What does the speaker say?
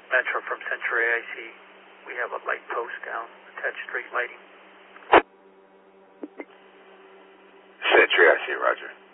Metro from Century IC. We have a light post down, attached street lighting. Century IC, roger.